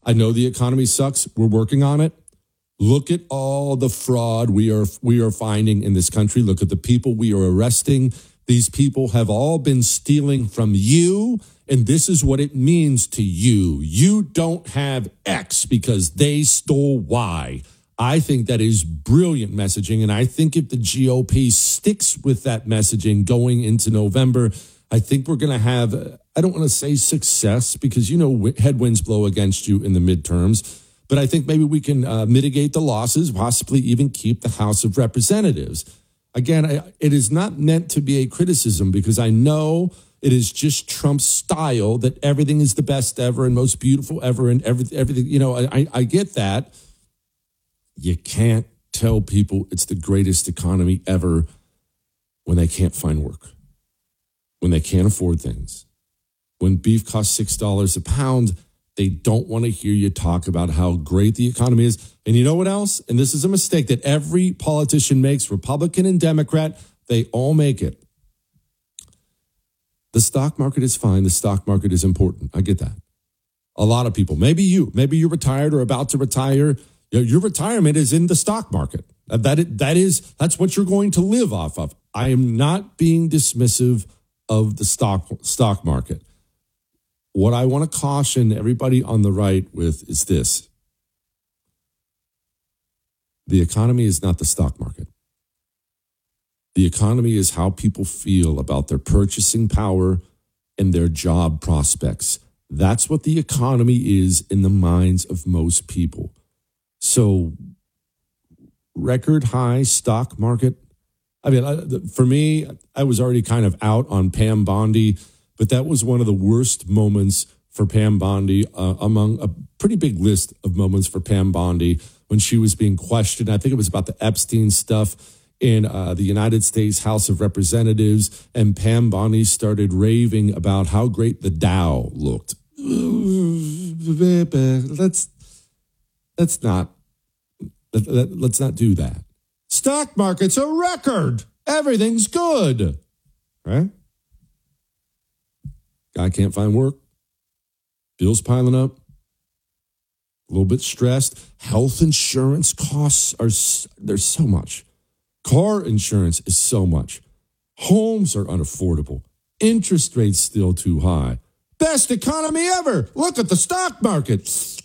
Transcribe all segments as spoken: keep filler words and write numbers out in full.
I know the economy sucks. We're working on it. Look at all the fraud we are we are finding in this country. Look at the people we are arresting. These people have all been stealing from you, and this is what it means to you. You don't have X because they stole Y. I think that is brilliant messaging, and I think if the G O P sticks with that messaging going into November, I think we're going to have, I don't want to say success because, you know, headwinds blow against you in the midterms, but I think maybe we can uh, mitigate the losses, possibly even keep the House of Representatives. Again, I, it is not meant to be a criticism because I know it is just Trump's style that everything is the best ever and most beautiful ever and every, everything, you know, I, I get that. You can't tell people it's the greatest economy ever when they can't find work, when they can't afford things. When beef costs six dollars a pound, they don't want to hear you talk about how great the economy is. And you know what else? And this is a mistake that every politician makes, Republican and Democrat, they all make it. The stock market is fine. The stock market is important. I get that. A lot of people, maybe you, maybe you're retired or about to retire. Your retirement is in the stock market. That, that is, that's what you're going to live off of. I am not being dismissive of the stock stock market. What I want to caution everybody on the right with is this. The economy is not the stock market. The economy is how people feel about their purchasing power and their job prospects. That's what the economy is in the minds of most people. So, record high stock market. I mean, for me, I was already kind of out on Pam Bondi, but that was one of the worst moments for Pam Bondi uh, among a pretty big list of moments for Pam Bondi when she was being questioned. I think it was about the Epstein stuff in uh, the United States House of Representatives, and Pam Bondi started raving about how great the Dow looked. Let's let's not let, let, let's not do that. Stock market's a record. Everything's good, right? Guy can't find work. Bills piling up. A little bit stressed. Health insurance costs are there's so much. Car insurance is so much. Homes are unaffordable. Interest rates still too high. Best economy ever. Look at the stock market.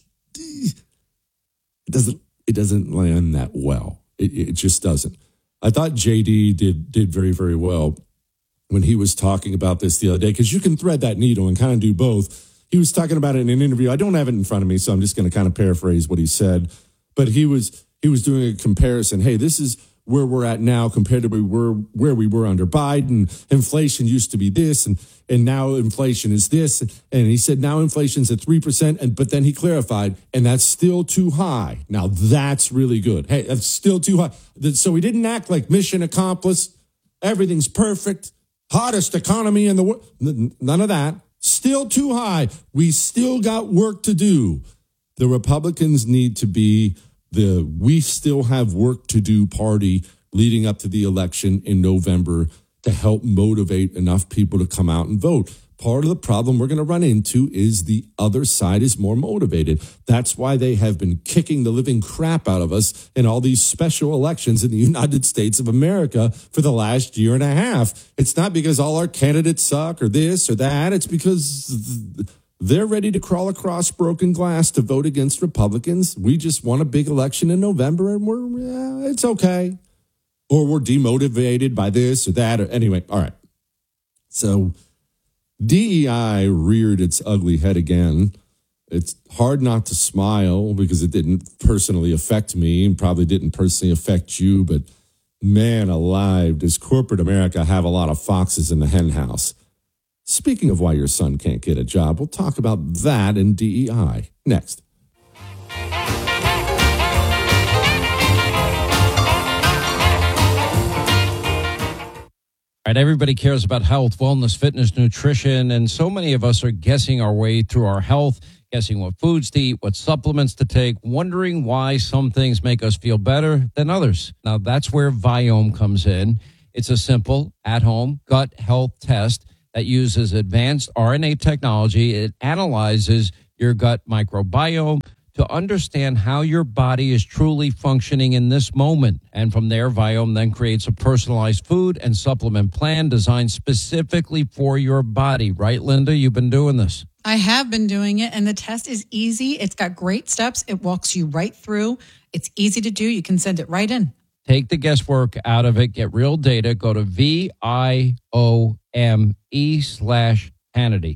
It doesn't it doesn't land that well. It, it just doesn't. I thought J D did did very, very well when he was talking about this the other day, because you can thread that needle and kind of do both. He was talking about it in an interview. I don't have it in front of me, so I'm just going to kind of paraphrase what he said. But he was he was doing a comparison. Hey, this is where we're at now compared to where we were, where we were under Biden. Inflation used to be this, and and now inflation is this. And he said now inflation's at three percent, and but then he clarified, and that's still too high. Now that's really good. Hey, that's still too high. So he didn't act like mission accomplished. Everything's perfect. Hottest economy in the world. None of that. Still too high. We still got work to do. The Republicans need to be the we still have work to do party leading up to the election in November to help motivate enough people to come out and vote. Part of the problem we're going to run into is the other side is more motivated. That's why they have been kicking the living crap out of us in all these special elections in the United States of America for the last year and a half. It's not because all our candidates suck or this or that. It's because they're ready to crawl across broken glass to vote against Republicans. We just won a big election in November, and we're yeah, it's okay. Or we're demotivated by this or that. Or anyway, all right. So D E I reared its ugly head again. It's hard not to smile because it didn't personally affect me and probably didn't personally affect you. But man alive, does corporate America have a lot of foxes in the hen house? Speaking of why your son can't get a job, we'll talk about that in D E I next. All right, everybody cares about health, wellness, fitness, nutrition, and so many of us are guessing our way through our health, guessing what foods to eat, what supplements to take, wondering why some things make us feel better than others. Now, that's where Viome comes in. It's a simple, at-home gut health test that uses advanced R N A technology. It analyzes your gut microbiome, to understand how your body is truly functioning in this moment. And from there, Viome then creates a personalized food and supplement plan designed specifically for your body. Right, Linda? You've been doing this. I have been doing it, and the test is easy. It's got great steps. It walks you right through. It's easy to do. You can send it right in. Take the guesswork out of it. Get real data. Go to V I O M E slash Hannity.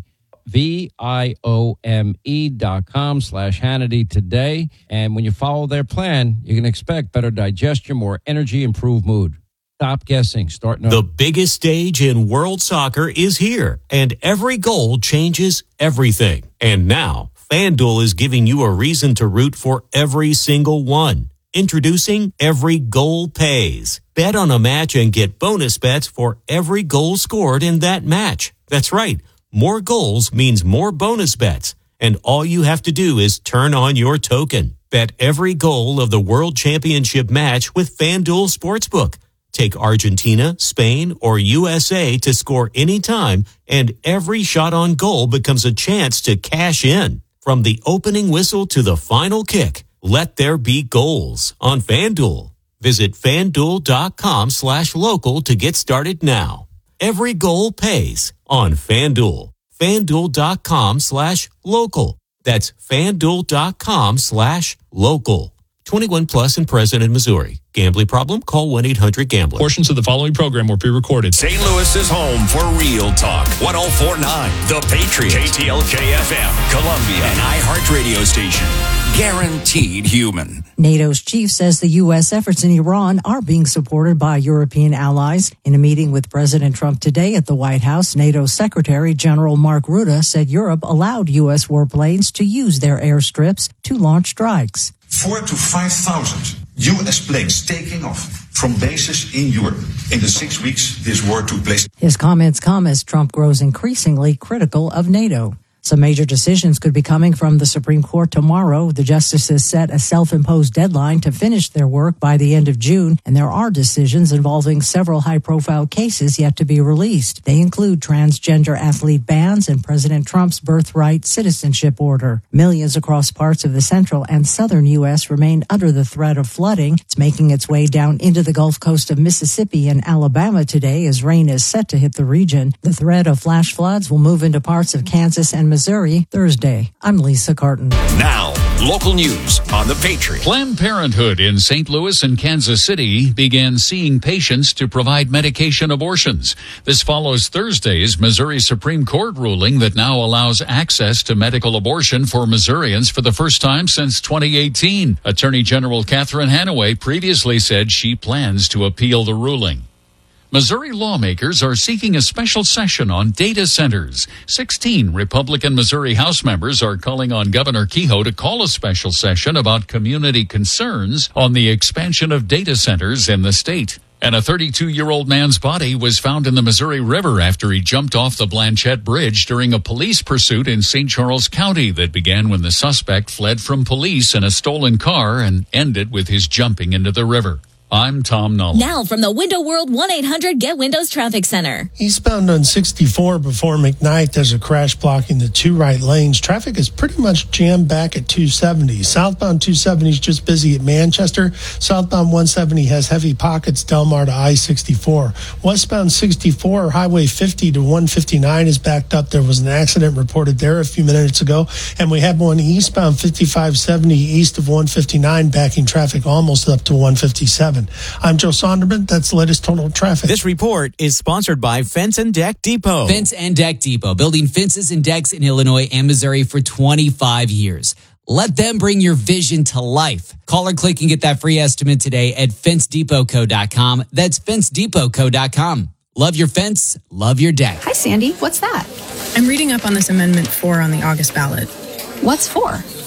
V I O M E dot com slash Hannity today. And when you follow their plan, you can expect better digestion, more energy, improved mood. Stop guessing. Start now. The biggest stage in world soccer is here, and every goal changes everything. And now, FanDuel is giving you a reason to root for every single one. Introducing Every Goal Pays. Bet on a match and get bonus bets for every goal scored in that match. That's right. More goals means more bonus bets. And all you have to do is turn on your token. Bet every goal of the World Championship match with FanDuel Sportsbook. Take Argentina, Spain, or U S A to score anytime, and every shot on goal becomes a chance to cash in. From the opening whistle to the final kick, let there be goals on FanDuel. Visit FanDuel.com slash local to get started now. Every goal pays on FanDuel. FanDuel.com slash local. That's FanDuel.com slash local. twenty-one plus and present in Missouri. Gambling problem? Call one eight hundred gambler. Portions of the following program were pre-recorded. Saint Louis's home for real talk. one oh four point nine The Patriot. K T L K F M. Columbia. An iHeart radio station. Guaranteed human. NATO's chief says the U S efforts in Iran are being supported by European allies. In a meeting with President Trump today at the White House, NATO Secretary General Mark Rutte said Europe allowed U S warplanes to use their airstrips to launch strikes. Four to five thousand U S planes taking off from bases in Europe. In the six weeks this war took place. His comments come as Trump grows increasingly critical of NATO. Some major decisions could be coming from the Supreme Court tomorrow. The justices set a self-imposed deadline to finish their work by the end of June, and there are decisions involving several high-profile cases yet to be released. They include transgender athlete bans and President Trump's birthright citizenship order. Millions across parts of the central and southern U S remain under the threat of flooding. It's making its way down into the Gulf Coast of Mississippi and Alabama today as rain is set to hit the region. The threat of flash floods will move into parts of Kansas and Missouri Thursday. I'm Lisa Carton. Now, local news on The Patriot. Planned Parenthood in Saint Louis and Kansas City began seeing patients to provide medication abortions. This follows Thursday's Missouri Supreme Court ruling that now allows access to medical abortion for Missourians for the first time since twenty eighteen. Attorney General Catherine Hanaway previously said she plans to appeal the ruling. Missouri lawmakers are seeking a special session on data centers. sixteen Republican Missouri House members are calling on Governor Kehoe to call a special session about community concerns on the expansion of data centers in the state. And a thirty-two-year-old man's body was found in the Missouri River after he jumped off the Blanchette Bridge during a police pursuit in Saint Charles County that began when the suspect fled from police in a stolen car and ended with his jumping into the river. I'm Tom Nolan. Now from the Window World one eight hundred Get Windows Traffic Center. Eastbound on sixty-four before McKnight, there's a crash blocking the two right lanes. Traffic is pretty much jammed back at two seventy. Southbound two seventy is just busy at Manchester. Southbound one seventy has heavy pockets, Delmar to I sixty-four. Westbound sixty-four, Highway fifty to one fifty-nine is backed up. There was an accident reported there a few minutes ago. And we have one eastbound fifty-five seventy east of one fifty-nine backing traffic almost up to one fifty-seven. I'm Joe Sonderman. That's the latest total traffic. This report is sponsored by Fence and Deck Depot. Fence and Deck Depot, building fences and decks in Illinois and Missouri for twenty-five years. Let them bring your vision to life. Call or click and get that free estimate today at fence depot co dot com. That's fence depot co dot com. Love your fence, love your deck. Hi, Sandy. What's that? I'm reading up on this Amendment four on the August ballot. What's for?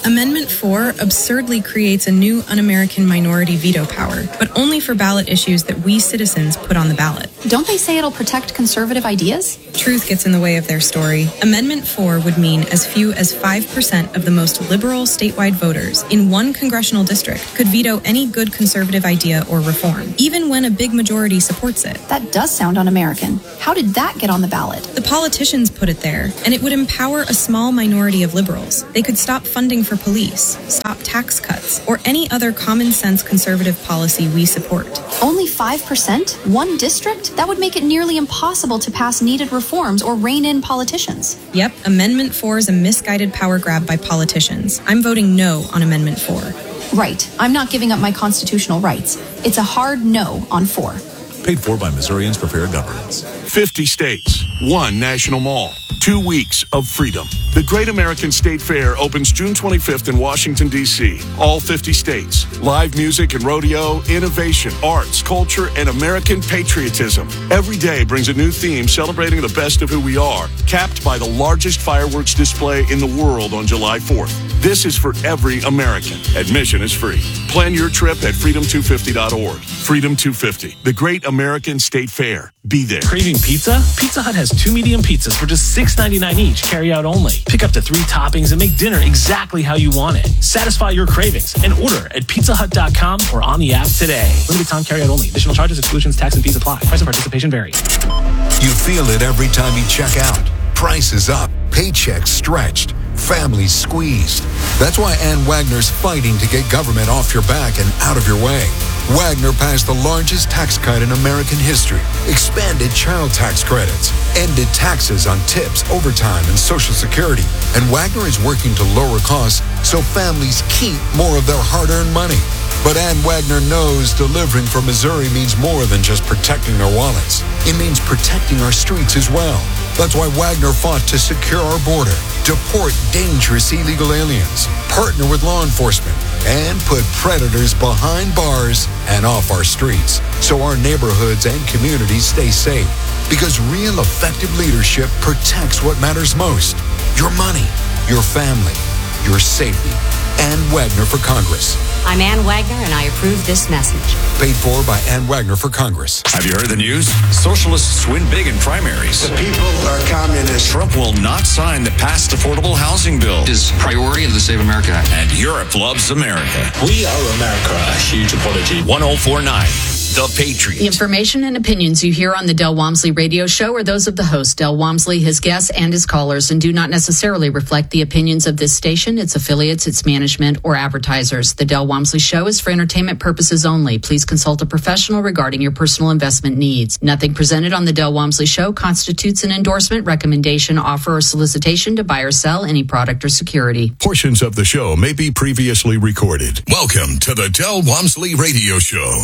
Amendment four absurdly creates a new un-American minority veto power, but only for ballot issues that we citizens put on the ballot. Don't they say it'll protect conservative ideas? Truth gets in the way of their story. Amendment four would mean as few as five percent of the most liberal statewide voters in one congressional district could veto any good conservative idea or reform, even when a big majority supports it. That does sound un-American. How did that get on the ballot? The politicians put it there, and it would empower a small minority of liberals. They could stop funding for police, stop tax cuts, or any other common sense conservative policy we support. Only five percent? One district? That would make it nearly impossible to pass needed reforms or rein in politicians. Yep, Amendment four is a misguided power grab by politicians. I'm voting no on Amendment four. Right. I'm not giving up my constitutional rights. It's a hard no on four. Paid for by Missourians for Fair Governance. fifty states, one national mall, two weeks of freedom. The Great American State Fair opens June twenty-fifth in Washington, D C All fifty states. Live music and rodeo, innovation, arts, culture, and American patriotism. Every day brings a new theme celebrating the best of who we are, capped by the largest fireworks display in the world on July fourth. This is for every American. Admission is free. Plan your trip at freedom two fifty dot org. Freedom two fifty, the Great American State Fair. Be there. Craving pizza? Pizza Hut has two medium pizzas for just six ninety-nine each, carry out only. Pick up to three toppings and make dinner exactly how you want it. Satisfy your cravings and order at pizza hut dot com or on the app today. Limited time carry out only. Additional charges, exclusions, tax, and fees apply. Price and participation vary. You feel it every time you check out. Prices up, paychecks stretched, families squeezed. That's why Ann Wagner's fighting to get government off your back and out of your way. Wagner passed the largest tax cut in American history, expanded child tax credits, ended taxes on tips, overtime, and Social Security. And Wagner is working to lower costs so families keep more of their hard-earned money. But Ann Wagner knows delivering for Missouri means more than just protecting their wallets. It means protecting our streets as well. That's why Wagner fought to secure our border, deport dangerous illegal aliens, partner with law enforcement, and put predators behind bars and off our streets so our neighborhoods and communities stay safe. Because real effective leadership protects what matters most: your money, your family, your safety. Ann Wagner for Congress. I'm Ann Wagner, and I approve this message. Paid for by Ann Wagner for Congress. Have you heard the news? Socialists win big in primaries. The people are communists. Trump will not sign the passed affordable housing bill. His priority of the Save America Act. And Europe loves America. We are America. A huge apology. one oh four point nine. The Patriot. The information and opinions you hear on the Del Walmsley radio show are those of the host, Del Walmsley, his guests, and his callers, and do not necessarily reflect the opinions of this station, its affiliates, its management, or advertisers. The Del Walmsley show is for entertainment purposes only. Please consult a professional regarding your personal investment needs. Nothing presented on the Del Walmsley show constitutes an endorsement, recommendation, offer, or solicitation to buy or sell any product or security. Portions of the show may be previously recorded. Welcome to the Del Walmsley radio show.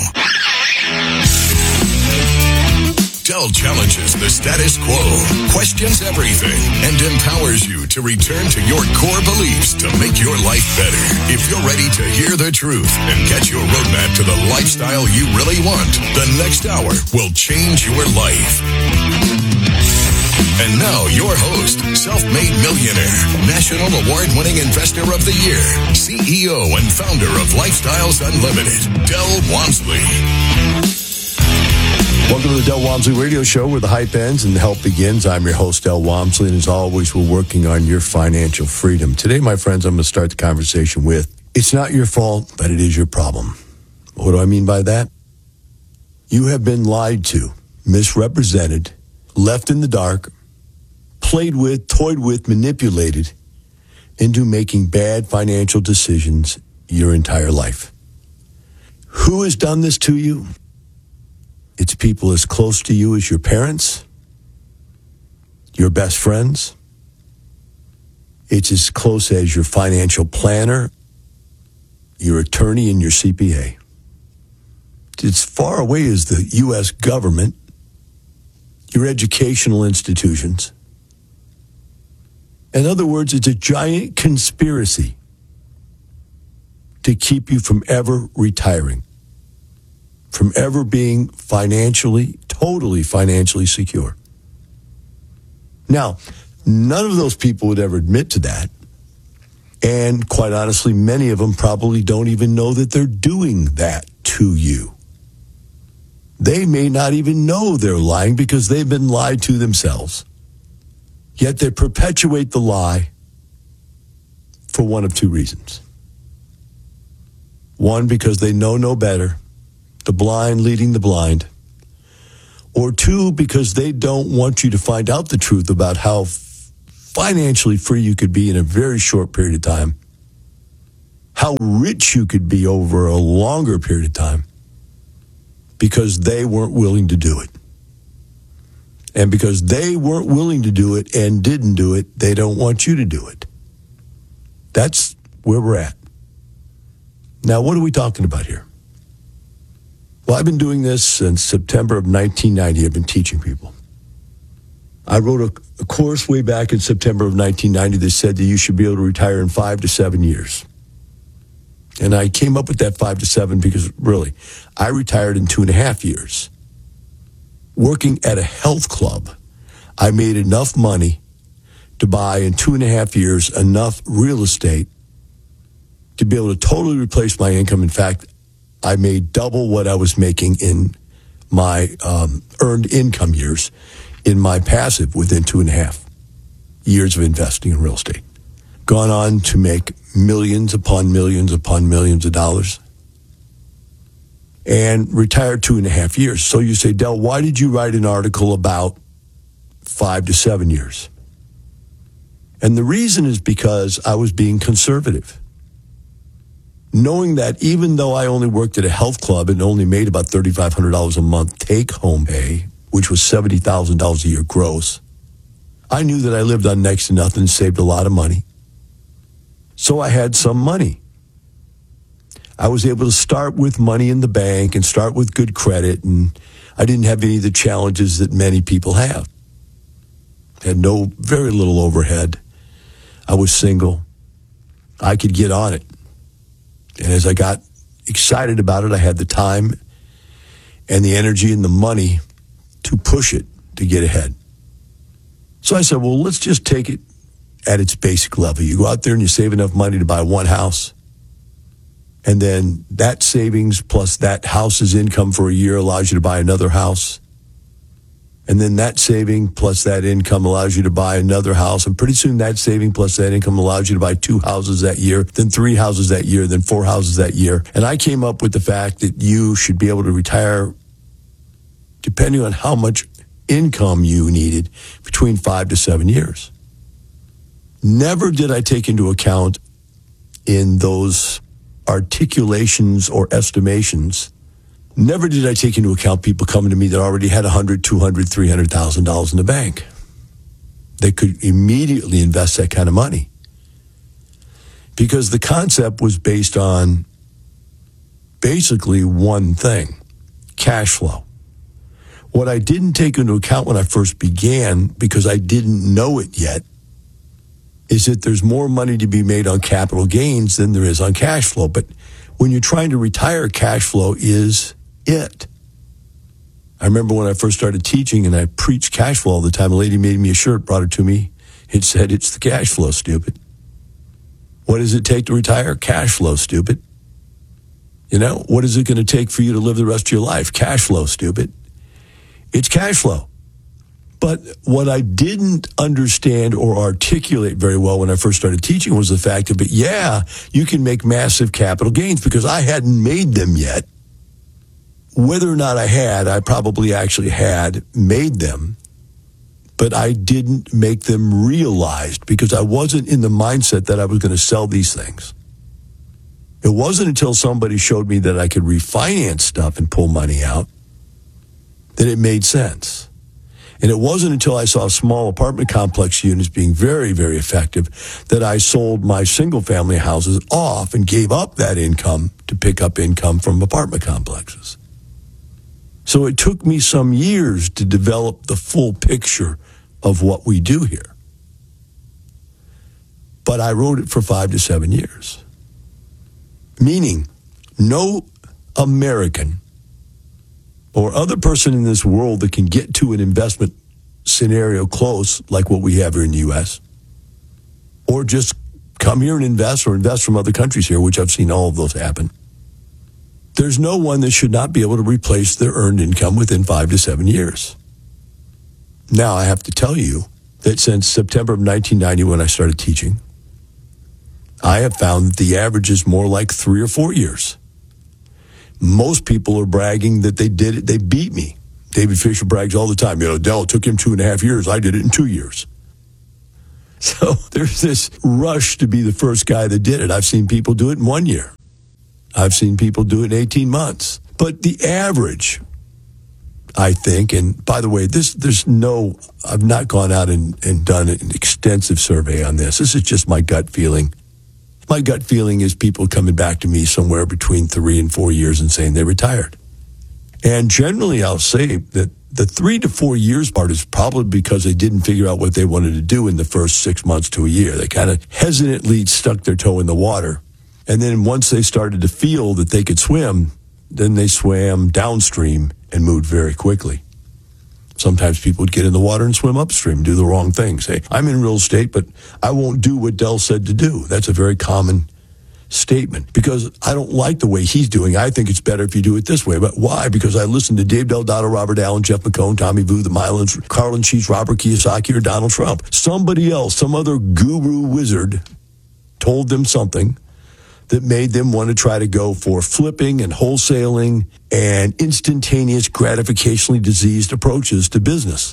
Del challenges the status quo, questions everything, and empowers you to return to your core beliefs to make your life better. If you're ready to hear the truth and get your roadmap to the lifestyle you really want, the next hour will change your life. And now, your host, self-made millionaire, national award-winning investor of the year, C E O and founder of Lifestyles Unlimited, Del Walmsley. Welcome to the Del Walmsley Radio Show, where the hype ends and the help begins. I'm your host, Del Walmsley, and as always, we're working on your financial freedom. Today, my friends, I'm going to start the conversation with, it's not your fault, but it is your problem. What do I mean by that? You have been lied to, misrepresented, left in the dark, played with, toyed with, manipulated into making bad financial decisions your entire life. Who has done this to you? It's people as close to you as your parents, your best friends. It's as close as your financial planner, your attorney, and your C P A. It's as far away as the U S government, your educational institutions. In other words, it's a giant conspiracy to keep you from ever retiring, from ever being financially, totally financially secure. Now, none of those people would ever admit to that. And quite honestly, many of them probably don't even know that they're doing that to you. They may not even know they're lying because they've been lied to themselves. Yet they perpetuate the lie for one of two reasons. One, because they know no better, the blind leading the blind. Or two, because they don't want you to find out the truth about how financially free you could be in a very short period of time, how rich you could be over a longer period of time, because they weren't willing to do it. And because they weren't willing to do it and didn't do it, they don't want you to do it. That's where we're at. Now, what are we talking about here? Well, I've been doing this since September of nineteen ninety. I've been teaching people. I wrote a, a course way back in September of nineteen ninety that said that you should be able to retire in five to seven years. And I came up with that five to seven because, really, I retired in two and a half years. Working at a health club, I made enough money to buy in two and a half years enough real estate to be able to totally replace my income. In fact, I made double what I was making in my um, earned income years in my passive within two and a half years of investing in real estate. Gone on to make millions upon millions upon millions of dollars and retired two and a half years. So you say, Del, why did you write an article about five to seven years? And the reason is because I was being conservative. Knowing that even though I only worked at a health club and only made about thirty-five hundred dollars a month take-home pay, which was seventy thousand dollars a year gross, I knew that I lived on next to nothing and saved a lot of money. So I had some money. I was able to start with money in the bank and start with good credit, and I didn't have any of the challenges that many people have. Had no, very little overhead. I was single. I could get on it. And as I got excited about it, I had the time and the energy and the money to push it to get ahead. So I said, well, let's just take it at its basic level. You go out there and you save enough money to buy one house. And then that savings plus that house's income for a year allows you to buy another house. And then that saving plus that income allows you to buy another house. And pretty soon that saving plus that income allows you to buy two houses that year, then three houses that year, then four houses that year. And I came up with the fact that you should be able to retire, depending on how much income you needed, between five to seven years. Never did I take into account in those articulations or estimations, never did I take into account people coming to me that already had one hundred thousand dollars, two hundred thousand dollars, three hundred thousand dollars in the bank. They could immediately invest that kind of money. Because the concept was based on basically one thing, cash flow. What I didn't take into account when I first began, because I didn't know it yet, is that there's more money to be made on capital gains than there is on cash flow. But when you're trying to retire, cash flow is it. I remember when I first started teaching and I preached cash flow all the time, a lady made me a shirt, brought it to me. It said, it's the cash flow, stupid. What does it take to retire? Cash flow, stupid. You know, what is it going to take for you to live the rest of your life? Cash flow, stupid. It's cash flow. But what I didn't understand or articulate very well when I first started teaching was the fact that, but yeah, you can make massive capital gains, because I hadn't made them yet. Whether or not I had, I probably actually had made them, but I didn't make them realized because I wasn't in the mindset that I was going to sell these things. It wasn't until somebody showed me that I could refinance stuff and pull money out that it made sense. And it wasn't until I saw small apartment complex units being very, very effective that I sold my single-family houses off and gave up that income to pick up income from apartment complexes. So it took me some years to develop the full picture of what we do here. But I wrote it for five to seven years. Meaning, no American or other person in this world that can get to an investment scenario close like what we have here in the U S, or just come here and invest or invest from other countries here, which I've seen all of those happen. There's no one that should not be able to replace their earned income within five to seven years. Now, I have to tell you that since September of nineteen ninety, when I started teaching, I have found that the average is more like three or four years. Most people are bragging that they did it, they beat me. David Fisher brags all the time, you know, Dell, it took him two and a half years. I did it in two years. So there's this rush to be the first guy that did it. I've seen people do it in one year. I've seen people do it in eighteen months. But the average, I think, and by the way, this there's no, I've not gone out and, and done an extensive survey on this. This is just my gut feeling. My gut feeling is people coming back to me somewhere between three and four years and saying they retired. And generally, I'll say that the three to four years part is probably because they didn't figure out what they wanted to do in the first six months to a year. They kind of hesitantly stuck their toe in the water. And then once they started to feel that they could swim, then they swam downstream and moved very quickly. Sometimes people would get in the water and swim upstream, do the wrong thing. Say, I'm in real estate, but I won't do what Dell said to do. That's a very common statement because I don't like the way he's doing. I think it's better if you do it this way. But why? Because I listened to Dave Del Dotto, Robert Allen, Jeff McCone, Tommy Vu, the Mylans, Carlin Sheets, Robert Kiyosaki, or Donald Trump. Somebody else, some other guru wizard told them something that made them want to try to go for flipping and wholesaling and instantaneous gratificationally diseased approaches to business.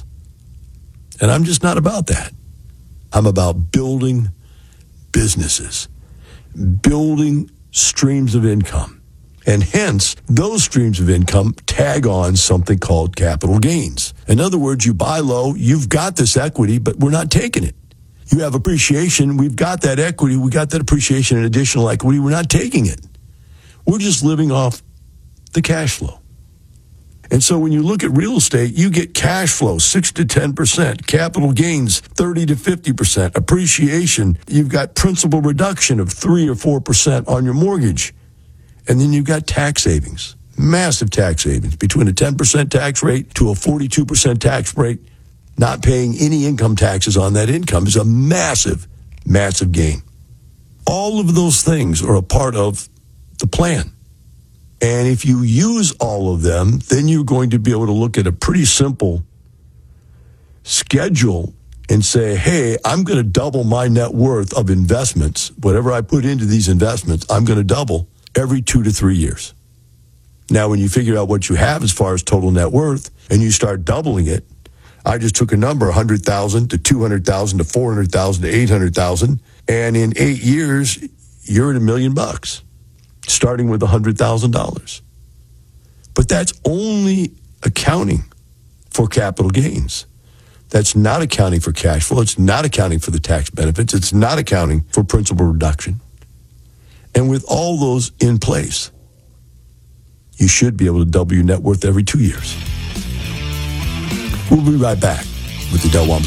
And I'm just not about that. I'm about building businesses, building streams of income. And hence, those streams of income tag on something called capital gains. In other words, you buy low, you've got this equity, but we're not taking it. You have appreciation, we've got that equity, we got that appreciation and additional equity, we're not taking it. We're just living off the cash flow. And so when you look at real estate, you get cash flow, six to ten percent, capital gains, thirty to fifty percent, appreciation, you've got principal reduction of three or four percent on your mortgage. And then you've got tax savings, massive tax savings, between a ten percent tax rate to a forty-two percent tax rate. Not paying any income taxes on that income is a massive, massive gain. All of those things are a part of the plan. And if you use all of them, then you're going to be able to look at a pretty simple schedule and say, hey, I'm going to double my net worth of investments. Whatever I put into these investments, I'm going to double every two to three years. Now, when you figure out what you have as far as total net worth and you start doubling it, I just took a number, one hundred thousand to two hundred thousand to four hundred thousand to eight hundred thousand. And in eight years, you're at a million bucks, starting with one hundred thousand dollars. But that's only accounting for capital gains. That's not accounting for cash flow. It's not accounting for the tax benefits. It's not accounting for principal reduction. And with all those in place, you should be able to double your net worth every two years. We'll be right back with the Del Walmsley